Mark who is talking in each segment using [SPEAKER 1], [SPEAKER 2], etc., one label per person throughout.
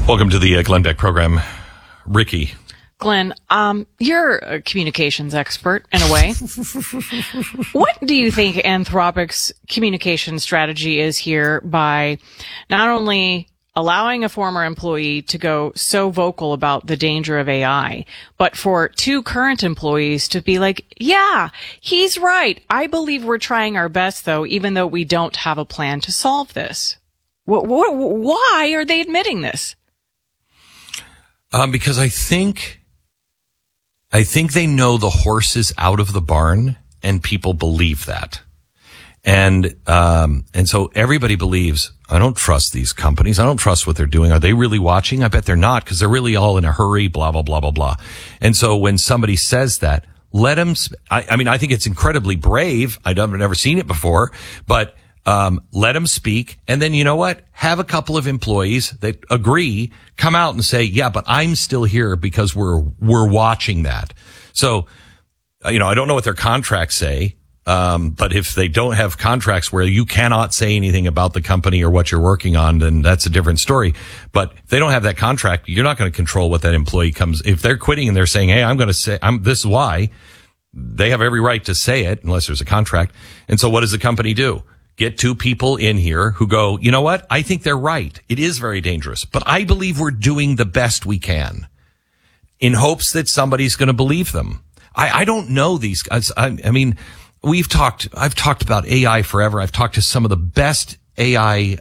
[SPEAKER 1] Welcome to the Glenn Beck program. Ricky.
[SPEAKER 2] Glenn, you're a communications expert in a way. What do you think Anthropic's communication strategy is here by not only allowing a former employee to go so vocal about the danger of AI, but for two current employees to be like, yeah, he's right. I believe we're trying our best, though, even though we don't have a plan to solve this. Why are they admitting this?
[SPEAKER 1] Because I think they know the horse is out of the barn, and people believe that. And so everybody believes, I don't trust these companies. I don't trust what they're doing. Are they really watching? I bet they're not, because they're really all in a hurry, blah, blah, blah, blah, blah. And so when somebody says that, let them, I think it's incredibly brave. I've never seen it before, but let them speak. And then you know what? Have a couple of employees that agree, come out and say, yeah, but I'm still here because we're watching that. So, I don't know what their contracts say. But if they don't have contracts where you cannot say anything about the company or what you're working on, then that's a different story. But if they don't have that contract, you're not going to control what that employee comes. If they're quitting and they're saying, hey, this is why, they have every right to say it unless there's a contract. And so what does the company do? Get two people in here who go, you know what? I think they're right. It is very dangerous, but I believe we're doing the best we can in hopes that somebody's going to believe them. I don't know these guys. I've talked about AI forever. I've talked to some of the best AI,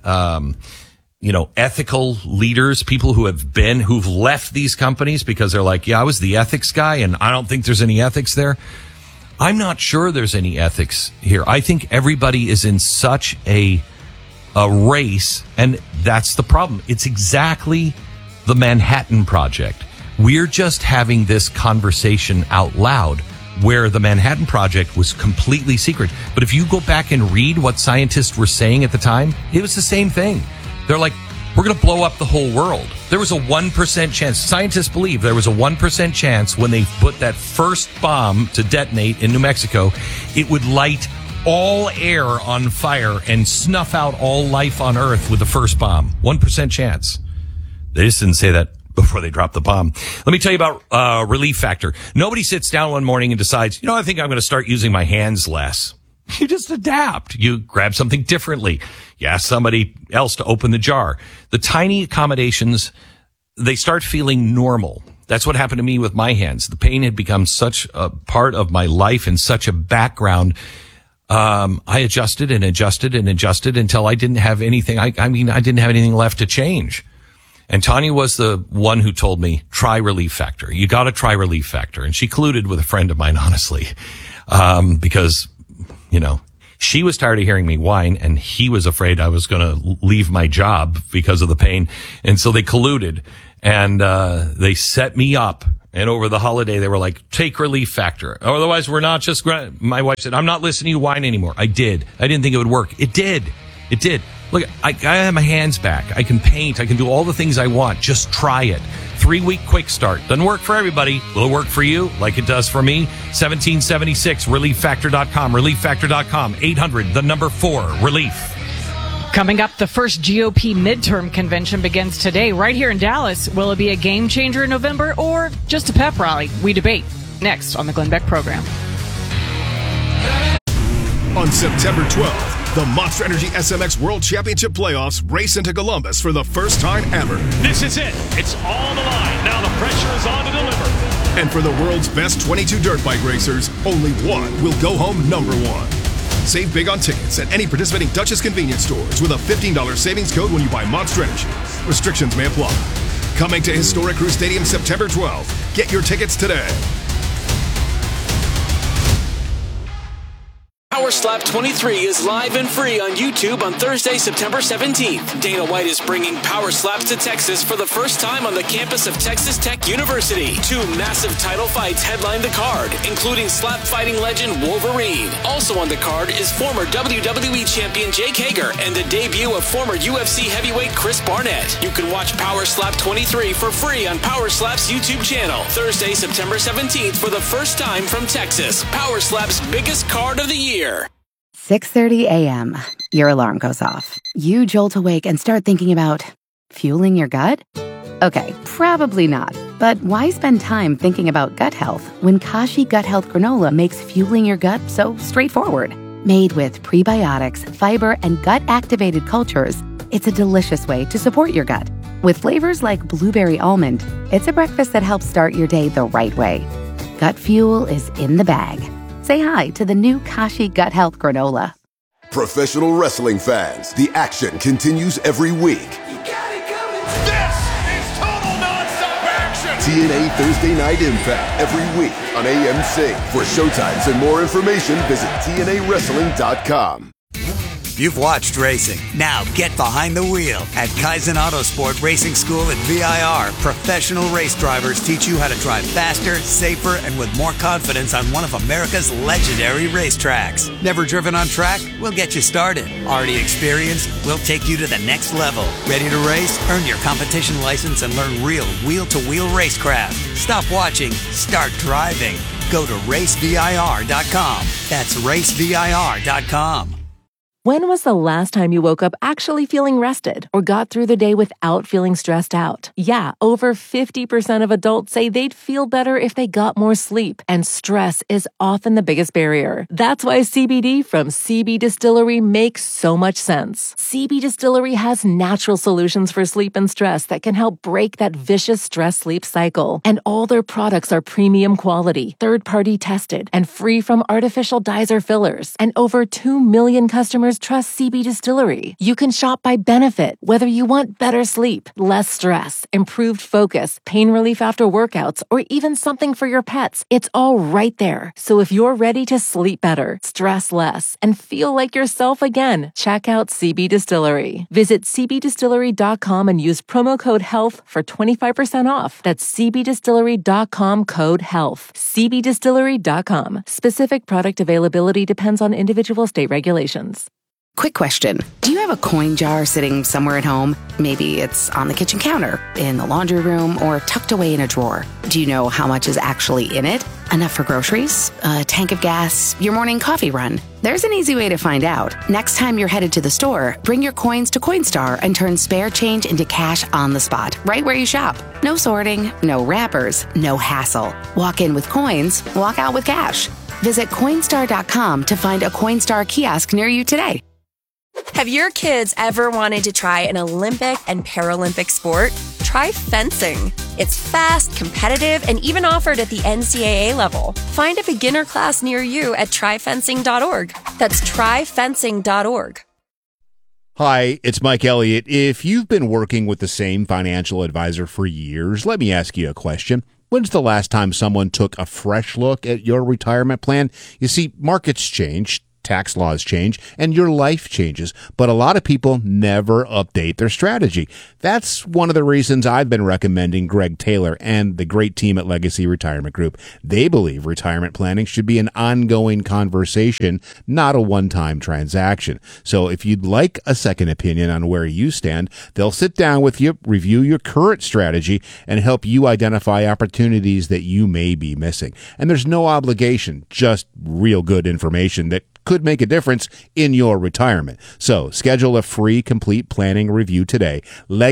[SPEAKER 1] ethical leaders, people who've left these companies because they're like, yeah, I was the ethics guy and I don't think there's any ethics there. I'm not sure there's any ethics here. I think everybody is in such a race, and that's the problem. It's exactly the Manhattan Project. We're just having this conversation out loud where the Manhattan Project was completely secret. But if you go back and read what scientists were saying at the time, it was the same thing. They're like, we're going to blow up the whole world. There was a 1% chance. Scientists believe there was a 1% chance when they put that first bomb to detonate in New Mexico, it would light all air on fire and snuff out all life on Earth with the first bomb. 1% chance. They just didn't say that before they dropped the bomb. Let me tell you about Relief Factor. Nobody sits down one morning and decides, I think I'm going to start using my hands less. You just adapt. You grab something differently. You ask somebody else to open the jar. The tiny accommodations, they start feeling normal. That's what happened to me with my hands. The pain had become such a part of my life and such a background. I adjusted and adjusted and adjusted until I didn't have anything. I didn't have anything left to change. And Tanya was the one who told me, try Relief Factor. You got to try Relief Factor. And she colluded with a friend of mine, honestly, because, she was tired of hearing me whine, and he was afraid I was going to leave my job because of the pain. And so they colluded, and they set me up. And over the holiday, they were like, take Relief Factor. Otherwise, we're not just... My wife said, I'm not listening to you whine anymore. I did. I didn't think it would work. It did. It did. Look, I have my hands back. I can paint. I can do all the things I want. Just try it. 3-week quick start. Doesn't work for everybody. Will it work for you like it does for me? 1776, relieffactor.com, relieffactor.com, 800, relief.
[SPEAKER 2] Coming up, the first GOP midterm convention begins today right here in Dallas. Will it be a game changer in November or just a pep rally? We debate next on the Glenn Beck program.
[SPEAKER 3] On September 12th, the Monster Energy SMX World Championship Playoffs race into Columbus for the first time ever.
[SPEAKER 4] This is it. It's all on the line. Now the pressure is on to deliver.
[SPEAKER 3] And for the world's best 22 dirt bike racers, only one will go home number one. Save big on tickets at any participating Dutchess convenience stores with a $15 savings code when you buy Monster Energy. Restrictions may apply. Coming to Historic Crew Stadium September 12th. Get your tickets today.
[SPEAKER 5] Power Slap 23 is live and free on YouTube on Thursday, September 17th. Dana White is bringing Power Slaps to Texas for the first time on the campus of Texas Tech University. 2 massive title fights headline the card, including slap fighting legend Wolverine. Also on the card is former WWE champion Jake Hager and the debut of former UFC heavyweight Chris Barnett. You can watch Power Slap 23 for free on Power Slap's YouTube channel. Thursday, September 17th for the first time from Texas. Power Slap's biggest card of the year.
[SPEAKER 6] 6:30 a.m. Your alarm goes off. You jolt awake and start thinking about fueling your gut? Okay, probably not. But why spend time thinking about gut health when Kashi Gut Health Granola makes fueling your gut so straightforward? Made with prebiotics, fiber, and gut-activated cultures, it's a delicious way to support your gut. With flavors like blueberry almond, it's a breakfast that helps start your day the right way. Gut fuel is in the bag. Say hi to the new Kashi Gut Health Granola.
[SPEAKER 7] Professional wrestling fans, the action continues every week.
[SPEAKER 4] This is total nonstop action.
[SPEAKER 7] TNA Thursday Night Impact every week on AMC. For showtimes and more information, visit TNAWrestling.com.
[SPEAKER 8] You've watched racing. Now get behind the wheel. At Kaizen Autosport Racing School at VIR, professional race drivers teach you how to drive faster, safer, and with more confidence on one of America's legendary racetracks. Never driven on track? We'll get you started. Already experienced? We'll take you to the next level. Ready to race? Earn your competition license and learn real wheel-to-wheel racecraft. Stop watching. Start driving. Go to racevir.com. That's racevir.com.
[SPEAKER 9] When was the last time you woke up actually feeling rested or got through the day without feeling stressed out? Yeah, over 50% of adults say they'd feel better if they got more sleep, and stress is often the biggest barrier. That's why CBD from CB Distillery makes so much sense. CB Distillery has natural solutions for sleep and stress that can help break that vicious stress-sleep cycle. And all their products are premium quality, third-party tested, and free from artificial dyes or fillers. And over 2 million customers trust CB Distillery. You can shop by benefit, whether you want better sleep, less stress, improved focus, pain relief after workouts, or even something for your pets. It's all right there. So if you're ready to sleep better, stress less, and feel like yourself again, check out CB Distillery. Visit cbdistillery.com and use promo code HEALTH for 25% off. That's cbdistillery.com code HEALTH. cbdistillery.com. Specific product availability depends on individual state regulations.
[SPEAKER 6] Quick question. Do you have a coin jar sitting somewhere at home? Maybe it's on the kitchen counter, in the laundry room, or tucked away in a drawer. Do you know how much is actually in it? Enough for groceries? A tank of gas? Your morning coffee run? There's an easy way to find out. Next time you're headed to the store, bring your coins to Coinstar and turn spare change into cash on the spot, right where you shop. No sorting, no wrappers, no hassle. Walk in with coins, walk out with cash. Visit Coinstar.com to find a Coinstar kiosk near you today.
[SPEAKER 10] Have your kids ever wanted to try an Olympic and Paralympic sport? Try fencing. It's fast, competitive, and even offered at the NCAA level. Find a beginner class near you at tryfencing.org. That's tryfencing.org.
[SPEAKER 11] Hi, it's Mike Elliott. If you've been working with the same financial advisor for years, let me ask you a question. When's the last time someone took a fresh look at your retirement plan? You see, markets change, tax laws change, and your life changes, but a lot of people never update their strategy. That's one of the reasons I've been recommending Greg Taylor and the great team at Legacy Retirement Group. They believe retirement planning should be an ongoing conversation, not a one-time transaction. So if you'd like a second opinion on where you stand, they'll sit down with you, review your current strategy, and help you identify opportunities that you may be missing. And there's no obligation, just real good information that could make a difference in your retirement. So schedule a free complete planning review today.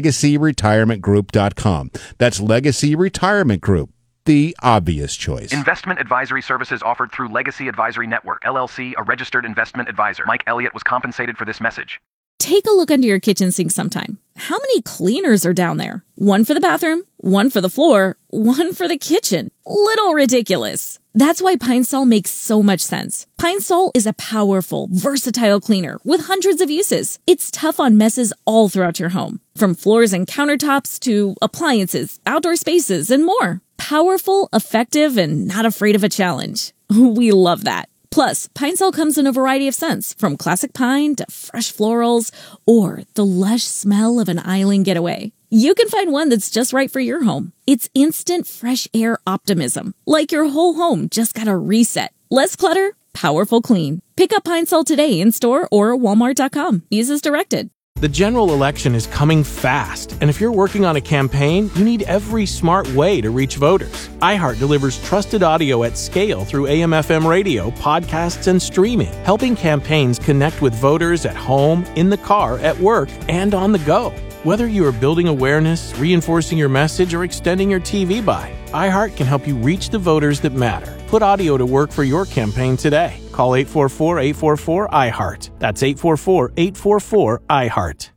[SPEAKER 11] LegacyRetirementGroup.com. That's Legacy Retirement Group, the obvious choice.
[SPEAKER 12] Investment advisory services offered through Legacy Advisory Network, LLC, a registered investment advisor. Mike Elliott was compensated for this message.
[SPEAKER 13] Take a look under your kitchen sink sometime. How many cleaners are down there? One for the bathroom, one for the floor, one for the kitchen. Little ridiculous. That's why Pine Sol makes so much sense. Pine Sol is a powerful, versatile cleaner with hundreds of uses. It's tough on messes all throughout your home, from floors and countertops to appliances, outdoor spaces, and more. Powerful, effective, and not afraid of a challenge. We love that. Plus, Pine Sol comes in a variety of scents, from classic pine to fresh florals, or the lush smell of an island getaway. You can find one that's just right for your home. It's instant fresh air optimism, like your whole home just got a reset. Less clutter, powerful clean. Pick up Pine Sol today in store or Walmart.com. Use as directed.
[SPEAKER 14] The general election is coming fast, and if you're working on a campaign, you need every smart way to reach voters. iHeart delivers trusted audio at scale through AM/FM radio, podcasts, and streaming, helping campaigns connect with voters at home, in the car, at work, and on the go. Whether you are building awareness, reinforcing your message, or extending your TV buy, iHeart can help you reach the voters that matter. Put audio to work for your campaign today. Call 844-844-iHeart. That's 844-844-iHeart.